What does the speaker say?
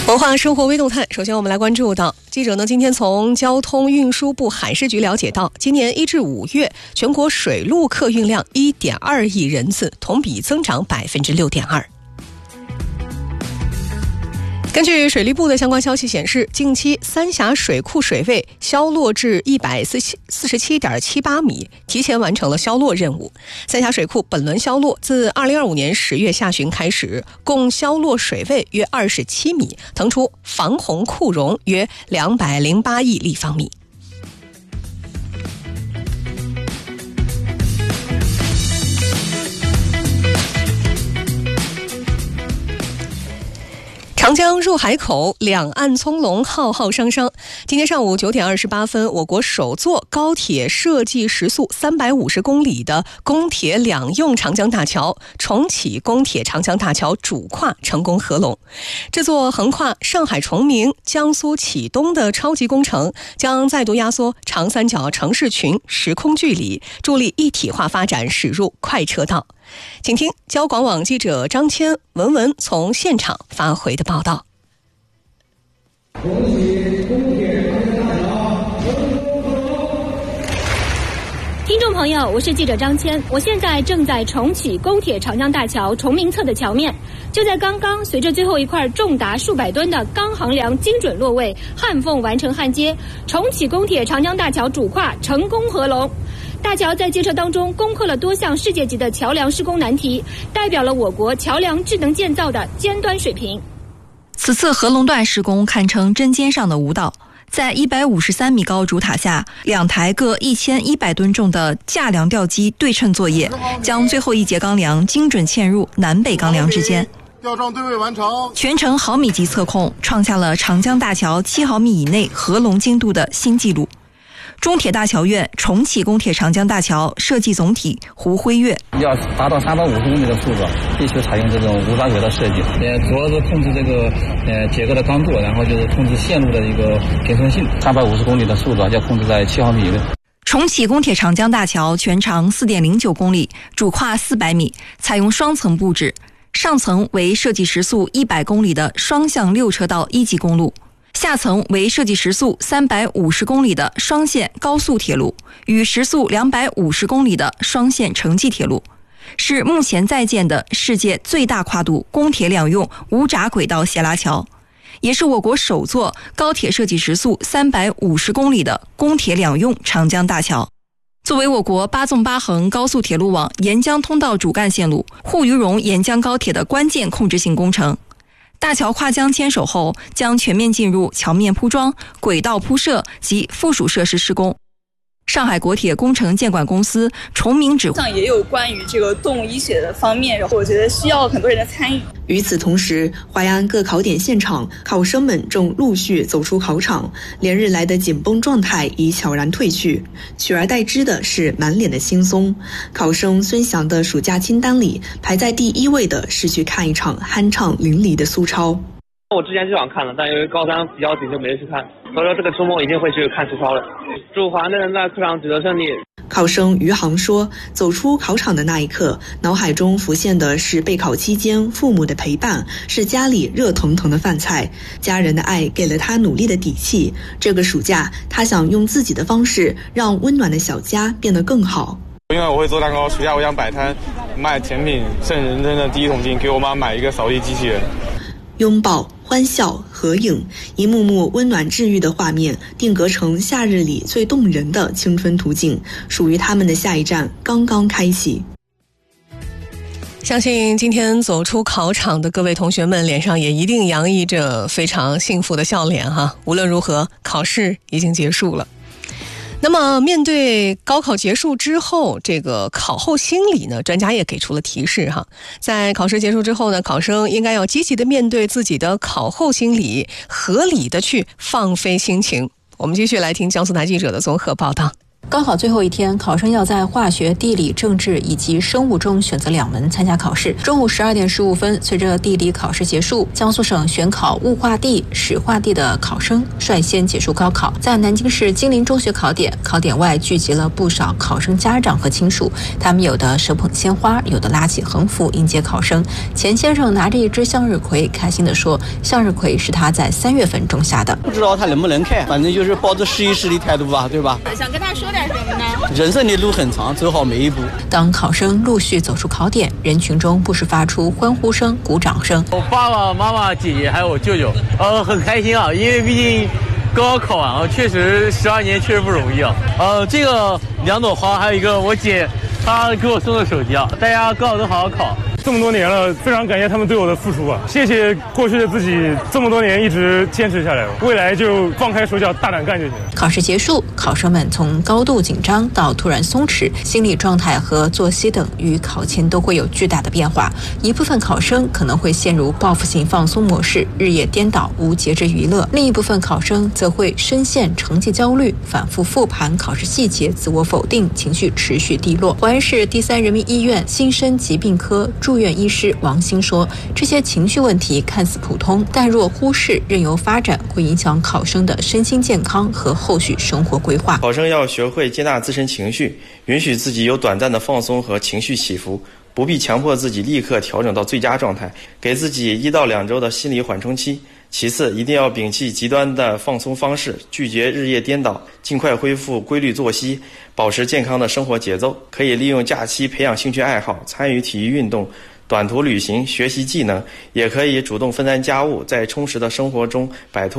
文化生活微动态，首先我们来关注到，记者呢今天从交通运输部海事局了解到，今年1至5月全国水陆客运量1.2亿人次，同比增长6.2%。根据水利部的相关消息显示，近期三峡水库水位消落至147.78米，提前完成了消落任务。三峡水库本轮消落自2025年10月下旬开始，共消落水位约27米，腾出防洪库容约208亿立方米。长江入海口两岸葱茏浩浩汤汤。今天上午9点28分，我国首座高铁设计时速350公里的公铁两用长江大桥——重启公铁长江大桥主跨成功合龙。这座横跨上海崇明、江苏启东的超级工程，将再度压缩长三角城市群时空距离，助力一体化发展驶入快车道。请听交广网记者张谦、文从现场发回的报道。 听众朋友，我是记者张谦，我现在正在重启公铁长江大桥崇明侧的桥面。就在刚刚，随着最后一块重达数百吨的钢横梁精准落位，焊缝完成焊接，重启公铁长江大桥主跨成功合龙。大桥在建设当中攻克了多项世界级的桥梁施工难题，代表了我国桥梁智能建造的尖端水平。 此次合龙段施工堪称针尖上的舞蹈，在153米高主塔下，两台各1100吨重的架梁吊机对称作业，将最后一节钢梁精准嵌入南北钢梁之间。 吊装对位完成， 全程毫米级测控，创下了长江大桥7毫米以内合龙精度的新纪录。中铁大桥院重启公铁长江大桥设计总体胡辉跃， 要达到350公里的速度，必须采用这种无闸轨的设计，主要是控制这个结构的刚度，然后就是控制线路的一个平顺性。350公里的速度要控制在7毫米以内。 重启公铁长江大桥全长4.09公里，主跨400米，采用双层布置，上层为设计时速100公里的双向6车道1级公路，下层为设计时速350公里的双线高速铁路与时速250公里的双线城际铁路，是目前在建的世界最大跨度公铁两用无闸轨道斜拉桥，也是我国首座高铁设计时速350公里的公铁两用长江大桥。作为我国8纵8横高速铁路网沿江通道主干线路沪渝蓉沿江高铁的关键控制性工程，大桥跨江牵手后，将全面进入桥面铺装、轨道铺设及附属设施施工。上海国铁工程建管公司崇明指挥上也有关于这个动物医学的方面，然后我觉得需要很多人的参与。 与此同时，淮安各考点现场，考生们正陆续走出考场，连日来的紧绷状态已悄然褪去，取而代之的是满脸的轻松。考生孙翔的暑假清单里，排在第1位的是去看一场酣畅淋漓的苏超。 我之前就想看了，但由于高三比较紧就没去看，所以说这个周末一定会去看苏超的。祝华队在课场取得胜利。 考生余杭说，走出考场的那一刻，脑海中浮现的是备考期间父母的陪伴，是家里热腾腾的饭菜，家人的爱给了他努力的底气。这个暑假，他想用自己的方式让温暖的小家变得更好。 因为我会做蛋糕，暑假我想摆摊卖甜品，挣人生的第一桶金，给我妈买一个扫地机器人。 拥抱、欢笑、合影，一幕幕温暖治愈的画面定格成夏日里最动人的青春图景，属于他们的下一站刚刚开启。 相信今天走出考场的各位同学们脸上也一定洋溢着非常幸福的笑脸哈。无论如何，考试已经结束了。那么面对高考结束之后这个考后心理呢，专家也给出了提示哈。在考试结束之后呢，考生应该要积极的面对自己的考后心理，合理的去放飞心情。我们继续来听江苏台记者的综合报道。 高考最后一天，考生要在化学、地理、政治以及生物中选择2门参加考试。中午12点15分，随着地理考试结束，江苏省选考物化地、史化地的考生率先结束高考。在南京市金陵中学考点外聚集了不少考生家长和亲属，他们有的手捧鲜花，有的拉起横幅迎接考生。钱先生拿着一只向日葵，开心地说：“向日葵是他在3月份种下的， 不知道他能不能开，反正就是抱着试一试的态度吧，对吧？” 想跟他说点什么呢？ 人生的路很长，走好每一步。 当考生陆续走出考点，人群中不时发出欢呼声、鼓掌声。 我爸爸妈妈、姐姐还有我舅舅，很开心啊，因为毕竟高考完啊，确实12年确实不容易啊。这个2朵花，还有一个我姐她给我送的手机啊，大家高考都好好考。 这么多年了，非常感谢他们对我的付出啊！谢谢过去的自己，这么多年一直坚持下来，未来就放开手脚，大胆干就行。 考试结束，考生们从高度紧张到突然松弛，心理状态和作息等与考前都会有巨大的变化。一部分考生可能会陷入报复性放松模式，日夜颠倒，无节制娱乐；另一部分考生则会深陷成绩焦虑，反复复盘考试细节，自我否定，情绪持续低落。淮安市第3人民医院新生疾病科住院医师王兴说，这些情绪问题看似普通，但若忽视任由发展，会影响考生的身心健康和后续生活规划。 考生要学会接纳自身情绪，允许自己有短暂的放松和情绪起伏，不必强迫自己立刻调整到最佳状态，给自己1到2周的心理缓冲期。其次，一定要摒弃极端的放松方式，拒绝日夜颠倒，尽快恢复规律作息，保持健康的生活节奏。可以利用假期培养兴趣爱好，参与体育运动，短途旅行，学习技能，也可以主动分担家务，在充实的生活中摆脱